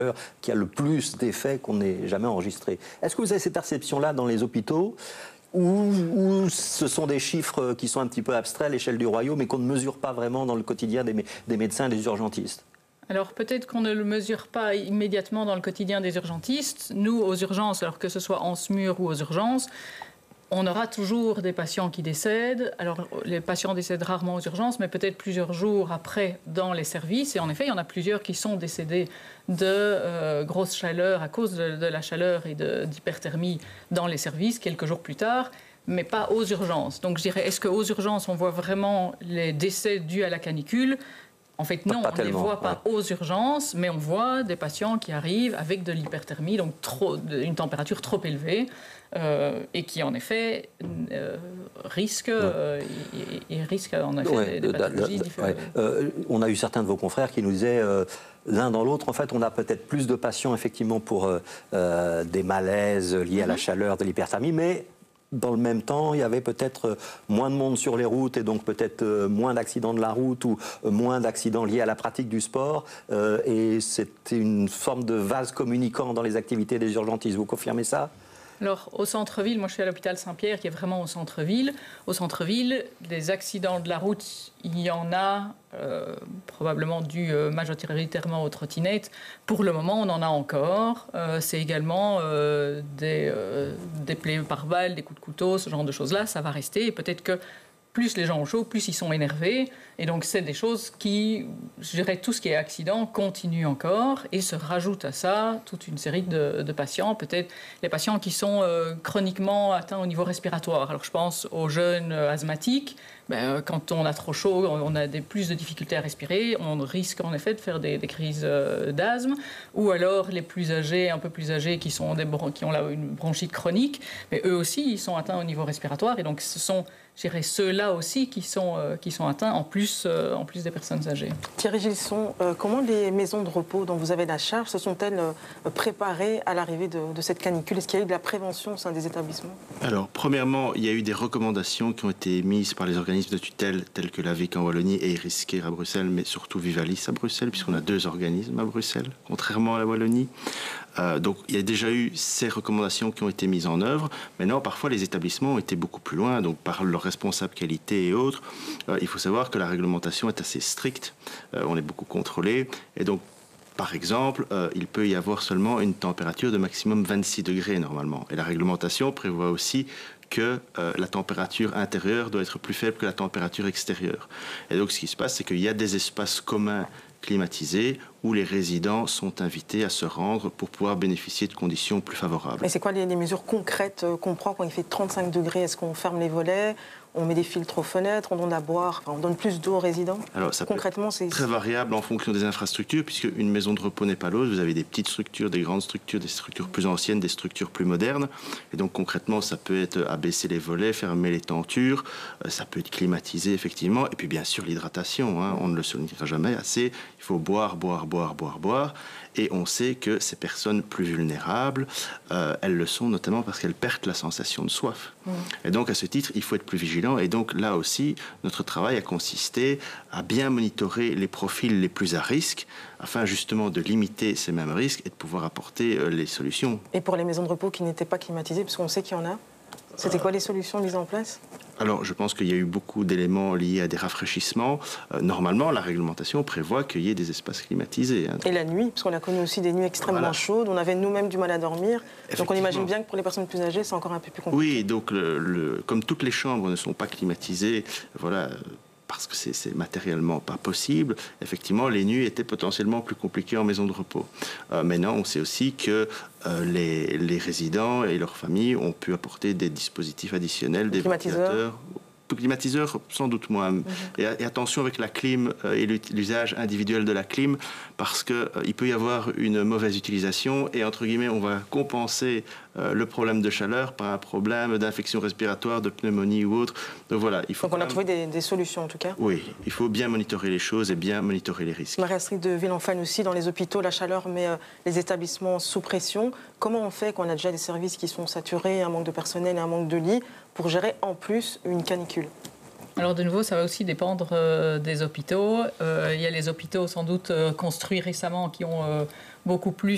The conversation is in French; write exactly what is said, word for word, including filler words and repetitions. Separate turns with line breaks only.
qui a le plus d'effets qu'on n'ait jamais enregistrés. Est-ce que vous avez cette perception-là dans les hôpitaux ou, ou ce sont des chiffres qui sont un petit peu abstraits à l'échelle du royaume et qu'on ne mesure pas vraiment dans le quotidien des, des médecins et des urgentistes?
Alors peut-être qu'on ne le mesure pas immédiatement dans le quotidien des urgentistes. Nous, aux urgences, alors que ce soit en S M U R ou aux urgences, on aura toujours des patients qui décèdent. Alors les patients décèdent rarement aux urgences, mais peut-être plusieurs jours après dans les services. Et en effet, il y en a plusieurs qui sont décédés de euh, grosse chaleur à cause de, de la chaleur et d'hyperthermie dans les services quelques jours plus tard, mais pas aux urgences. Donc je dirais, est-ce qu'aux urgences, on voit vraiment les décès dus à la canicule ? En fait, non, on ne les voit pas ouais. aux urgences, mais on voit des patients qui arrivent avec de l'hyperthermie, donc trop, une température trop élevée, euh, et qui, en effet, euh, risquent, ouais. euh, et, et risquent, en effet, ouais, des, des pathologies différentes.
Ouais. Euh, on a eu certains de vos confrères qui nous disaient, euh, l'un dans l'autre, en fait, on a peut-être plus de patients, effectivement, pour euh, des malaises liés mm-hmm. à la chaleur, de l'hyperthermie, mais... Dans le même temps, il y avait peut-être moins de monde sur les routes et donc peut-être moins d'accidents de la route ou moins d'accidents liés à la pratique du sport. Euh, et c'était une forme de vase communicant dans les activités des urgentistes. Vous confirmez ça ?
Alors, au centre-ville, moi je suis à l'hôpital Saint-Pierre, qui est vraiment au centre-ville. Au centre-ville, des accidents de la route, il y en a, euh, probablement dus euh, majoritairement aux trottinettes. Pour le moment, on en a encore. Euh, C'est également euh, des, euh, des plaies par balle, des coups de couteau, ce genre de choses-là. Ça va rester. Et peut-être que plus les gens ont chaud, plus ils sont énervés. Et donc, c'est des choses qui, je dirais, tout ce qui est accident continue encore. Et se rajoute à ça toute une série de, de patients. Peut-être les patients qui sont euh, chroniquement atteints au niveau respiratoire. Alors, je pense aux jeunes asthmatiques. Ben, quand on a trop chaud, on a des, plus de difficultés à respirer. On risque en effet de faire des, des crises euh, d'asthme. Ou alors les plus âgés, un peu plus âgés, qui, sont des, qui ont là une bronchite chronique. Mais eux aussi, ils sont atteints au niveau respiratoire. Et donc, ce sont, je dirais, ceux-là aussi qui sont, euh, qui sont atteints, en plus, euh, en plus des personnes âgées.
Thierry Gilson, euh, comment les maisons de repos dont vous avez la charge se sont-elles euh, préparées à l'arrivée de, de cette canicule? Est-ce qu'il y a eu de la prévention au sein des établissements?
Alors, premièrement, il y a eu des recommandations qui ont été émises par les organismes de tutelle tels que l'A V I C en Wallonie et Risquer à Bruxelles, mais surtout Vivalis à Bruxelles, puisqu'on a deux organismes à Bruxelles, contrairement à la Wallonie. Euh, donc, il y a déjà eu ces recommandations qui ont été mises en œuvre. Maintenant, parfois, les établissements ont été beaucoup plus loin, donc par leurs responsables qualité et autres. Euh, il faut savoir que la réglementation est assez stricte. Euh, on est beaucoup contrôlé. Et donc, par exemple, euh, il peut y avoir seulement une température de maximum vingt-six degrés normalement. Et la réglementation prévoit aussi que euh, la température intérieure doit être plus faible que la température extérieure. Et donc, ce qui se passe, c'est qu'il y a des espaces communs climatisés où les résidents sont invités à se rendre pour pouvoir bénéficier de conditions plus favorables.
Mais c'est quoi les, les mesures concrètes qu'on prend quand il fait trente-cinq degrés? Est-ce qu'on ferme les volets? On met des filtres aux fenêtres, on donne à boire, on donne plus d'eau aux résidents?
Alors, ça
concrètement, c'est
très variable en fonction des infrastructures, puisque une maison de repos n'est pas l'autre. Vous avez des petites structures, des grandes structures, des structures plus anciennes, des structures plus modernes. Et donc, concrètement, ça peut être abaisser les volets, fermer les tentures, ça peut être climatisé, effectivement. Et puis, bien sûr, l'hydratation, hein, on ne le soulignera jamais assez. Il faut boire, boire, boire, boire, boire. Et on sait que ces personnes plus vulnérables, euh, elles le sont notamment parce qu'elles perdent la sensation de soif. Mmh. Et donc, à ce titre, il faut être plus vigilant. Et donc, là aussi, notre travail a consisté à bien monitorer les profils les plus à risque, afin justement de limiter ces mêmes risques et de pouvoir apporter euh, les solutions.
Et pour les maisons de repos qui n'étaient pas climatisées, parce qu'on sait qu'il y en a, c'était quoi les solutions mises en place?
Alors, je pense qu'il y a eu beaucoup d'éléments liés à des rafraîchissements. Euh, normalement, la réglementation prévoit qu'il y ait des espaces climatisés. Hein.
Et la nuit, parce qu'on a connu aussi des nuits extrêmement voilà. chaudes, on avait nous-mêmes du mal à dormir. Donc on imagine bien que pour les personnes plus âgées, c'est encore un peu plus compliqué.
Oui, donc le, le, comme toutes les chambres ne sont pas climatisées, voilà, parce que c'est, c'est matériellement pas possible, effectivement, les nuits étaient potentiellement plus compliquées en maison de repos. Euh, maintenant, on sait aussi que euh, les, les résidents et leurs familles ont pu apporter des dispositifs additionnels, des ventilateurs, climatiseurs, sans doute moins. Mmh. Et, et attention avec la clim euh, et l'usage individuel de la clim, parce qu'il euh, peut y avoir une mauvaise utilisation et, entre guillemets, on va compenser euh, le problème de chaleur par un problème d'infection respiratoire, de pneumonie ou autre. Donc voilà, il faut...
Donc on a trouvé des, des solutions en tout cas.
Oui, il faut bien monitorer les choses et bien monitorer les risques.
Marie-Astrid de Villenfane aussi, dans les hôpitaux, la chaleur met euh, les établissements sous pression. Comment on fait quand on a déjà des services qui sont saturés, un manque de personnel et un manque de lits, pour gérer en plus une canicule?
Alors de nouveau, ça va aussi dépendre euh, des hôpitaux. Euh, il y a les hôpitaux sans doute euh, construits récemment qui ont euh, beaucoup plus